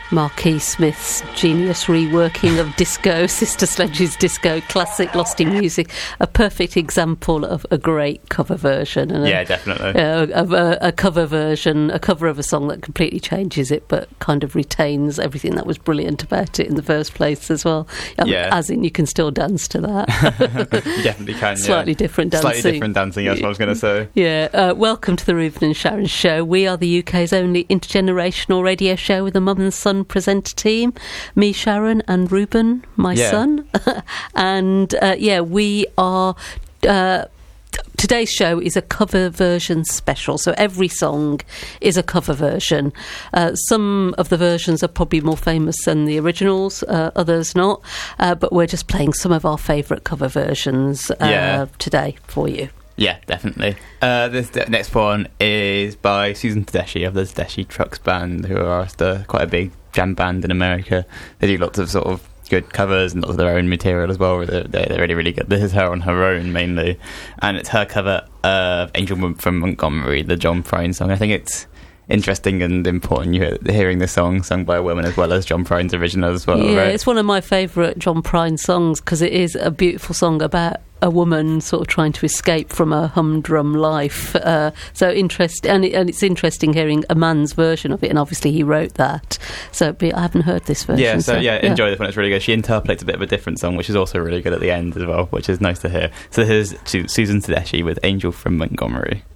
Marquis Smith's genius reworking of disco, Sister Sledge's disco classic Lost in Music, a perfect example of a great cover version. And definitely. A cover version, a cover of a song that completely changes it but kind of retains everything that was brilliant about it in the first place as well. As in, you can still dance to that. You definitely can, Slightly different dancing. Slightly different dancing, that's what I was going to say. Yeah, welcome to the Reuben and Sharon Show. We are the UK's only intergenerational radio show with a mum and son presenter team. Me, Sharon, and Reuben, my son. And we are... today's show is a cover version special, so every song is a cover version. Some of the versions are probably more famous than the originals, others not, but we're just playing some of our favourite cover versions today for you. Yeah, definitely. This next one is by Susan Tedeschi of the Tedeschi Trucks Band, who are quite a big jam band in America. They do lots of sort of good covers and lots of their own material as well. They're really, really good. This is her on her own mainly, and it's her cover of Angel from Montgomery, the John Prine song. I think it's interesting and important hearing the song sung by a woman as well as John Prine's original as well. Yeah, right? It's one of my favourite John Prine songs because it is a beautiful song about a woman sort of trying to escape from a humdrum life. So interesting, and it's interesting hearing a man's version of it, and obviously he wrote that. So I haven't heard this version. Enjoy this one. It's really good. She interprets a bit of a different song, which is also really good at the end as well, which is nice to hear. So here's Susan Tedeschi with Angel from Montgomery.